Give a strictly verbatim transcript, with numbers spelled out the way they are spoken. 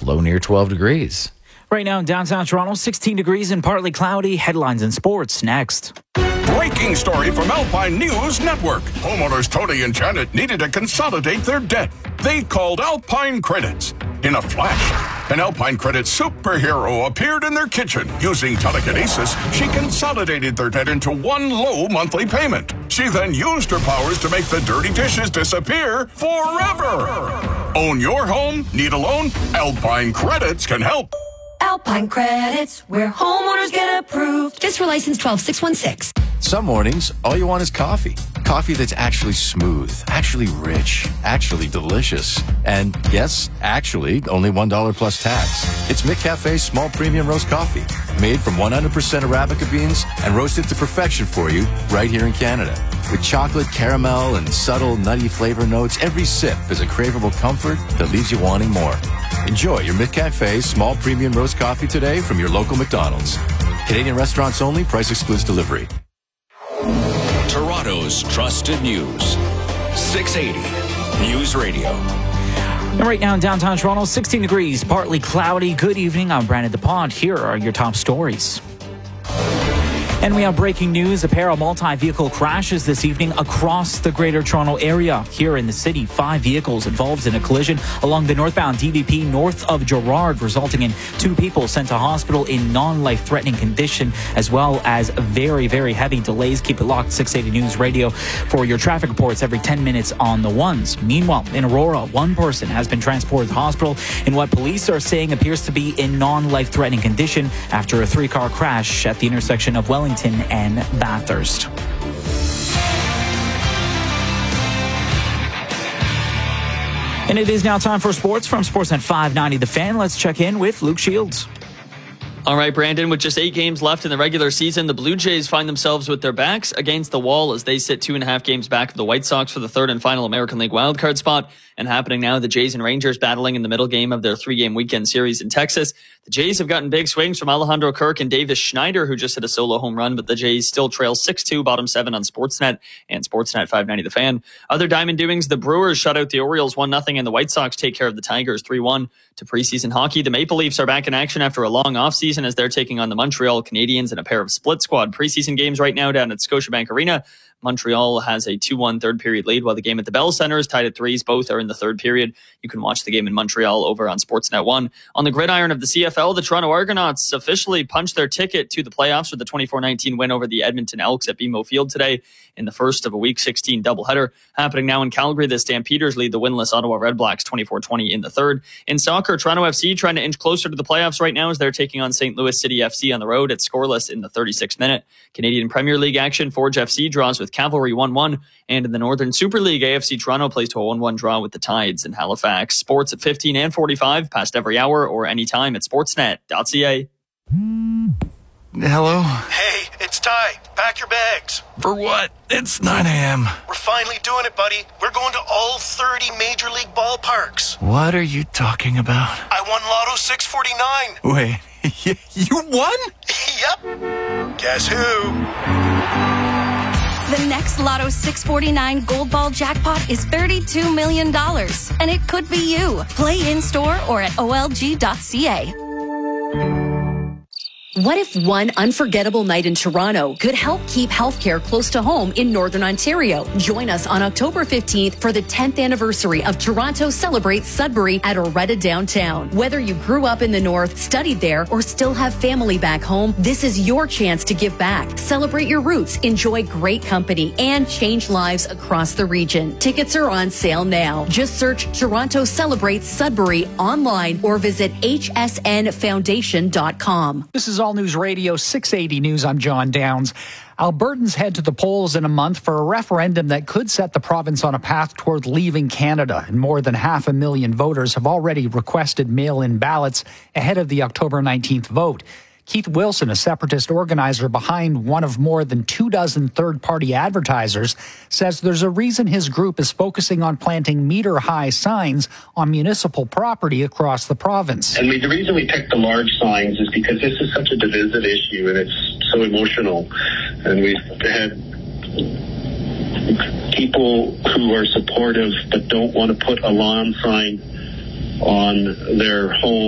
low near twelve degrees. Right now in downtown Toronto, sixteen degrees and partly cloudy. Headlines and sports next. Breaking story from Alpine News Network. Homeowners Tony and Janet needed to consolidate their debt. They called Alpine Credits. In a flash, an Alpine Credits superhero appeared in their kitchen. Using telekinesis, she consolidated their debt into one low monthly payment. She then used her powers to make the dirty dishes disappear forever. Own your home? Need a loan? Alpine Credits can help. Alpine Credits, where homeowners get approved. Just for license twelve six one six. Some mornings, all you want is coffee. Coffee that's actually smooth, actually rich, actually delicious. And yes, actually, only one dollar plus tax. It's McCafe's small premium roast coffee, made from one hundred percent Arabica beans and roasted to perfection for you right here in Canada. With chocolate, caramel, and subtle nutty flavor notes, every sip is a craveable comfort that leaves you wanting more. Enjoy your McCafe small premium roast coffee today from your local McDonald's. Canadian restaurants only. Price excludes delivery. Toronto's trusted news. six eighty News Radio. And right now in downtown Toronto, sixteen degrees, partly cloudy. Good evening. I'm Brandon DuPont. Here are your top stories. And we have breaking news. A pair of multi-vehicle crashes this evening across the Greater Toronto area. Here in the city, five vehicles involved in a collision along the northbound D V P north of Gerrard, resulting in two people sent to hospital in non-life-threatening condition, as well as very, very heavy delays. Keep it locked, six eighty News Radio, for your traffic reports every ten minutes on the ones. Meanwhile, in Aurora, one person has been transported to hospital in what police are saying appears to be in non-life-threatening condition after a three-car crash at the intersection of Wellington and Bathurst. And it is now time for sports from Sportsnet five ninety The Fan. Let's check in with Luke Shields. All right, Brandon, with just eight games left in the regular season, the Blue Jays find themselves with their backs against the wall as they sit two and a half games back of the White Sox for the third and final American League wildcard spot. And happening now, the Jays and Rangers battling in the middle game of their three-game weekend series in Texas. The Jays have gotten big swings from Alejandro Kirk and Davis Schneider, who just hit a solo home run, but the Jays still trail six two, bottom seven on Sportsnet and Sportsnet five ninety The Fan. Other Diamond doings, the Brewers shut out the Orioles one nothing, and the White Sox take care of the Tigers three one. To preseason hockey, the Maple Leafs are back in action after a long offseason as they're taking on the Montreal Canadiens in a pair of split squad preseason games right now down at Scotiabank Arena. Montreal has a two one third period lead, while the game at the Bell Center is tied at threes. Both are in the third period. You can watch the game in Montreal over on Sportsnet one. On the gridiron of the C F L, the Toronto Argonauts officially punched their ticket to the playoffs with the twenty-four nineteen win over the Edmonton Elks at B M O Field today in the first of a Week sixteen doubleheader. Happening now in Calgary, the Stampeders lead the winless Ottawa Redblacks twenty-four twenty in the third. In soccer, Toronto F C trying to inch closer to the playoffs right now as they're taking on Saint Louis City F C on the road. It's scoreless in the thirty-sixth minute. Canadian Premier League action, Forge F C draws with Cavalry one one. And in the Northern Super League, A F C Toronto plays to a one one draw with the Tides in Halifax. Sports at fifteen and forty-five, past every hour or anytime at sportsnet dot c a. Hello? Hey, it's Ty. Pack your bags. For what? It's nine a.m. We're finally doing it, buddy. We're going to all thirty Major League ballparks. What are you talking about? I won Lotto six forty-nine. Wait, you won? Yep. Guess who? The next Lotto six forty-nine Gold Ball jackpot is thirty-two million dollars, and it could be you. Play in-store or at O L G dot c a. What if one unforgettable night in Toronto could help keep healthcare close to home in Northern Ontario? Join us on October fifteenth for the tenth anniversary of Toronto Celebrates Sudbury at Oretta Downtown. Whether you grew up in the North, studied there, or still have family back home, this is your chance to give back. Celebrate your roots, enjoy great company, and change lives across the region. Tickets are on sale now. Just search Toronto Celebrates Sudbury online or visit h s n foundation dot com. This is All News Radio six eighty News. I'm John Downs. Albertans head to the polls in a month for a referendum that could set the province on a path toward leaving Canada. And more than half a million voters have already requested mail-in ballots ahead of the October nineteenth vote. Keith Wilson, a separatist organizer behind one of more than two dozen third-party advertisers, says there's a reason his group is focusing on planting meter-high signs on municipal property across the province. And we, the reason we picked the large signs is because this is such a divisive issue and it's so emotional. And we've had people who are supportive but don't want to put a lawn sign on their home